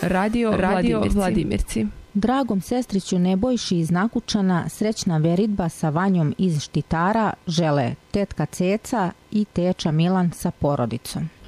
Radio Vladimirci. Dragom sestriću Nebojši iz Nakučana srećna veridba sa Vanjom iz Štitara žele tetka Ceca i teča Milan sa porodicom.